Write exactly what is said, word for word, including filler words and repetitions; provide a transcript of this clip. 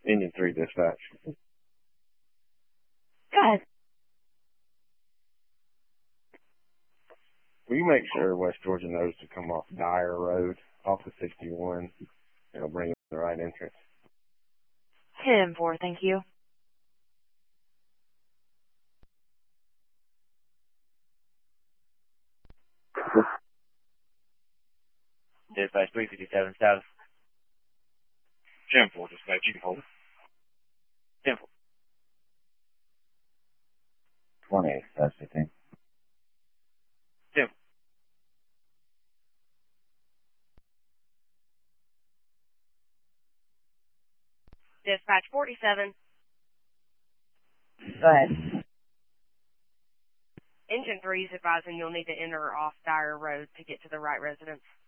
Engine three dispatch. Go ahead. Will you make sure West Georgia knows to come off Dyer Road, off of sixty-one? It'll bring them to the right entrance. ten four, thank you. Dispatch three fifty-seven South. ten four, dispatch, you can hold it. ten four. twenty-eight, that's fifteen. ten four. Dispatch forty-seven. Go ahead. Engine three is advising you'll need to enter off Dyer Road to get to the right residence.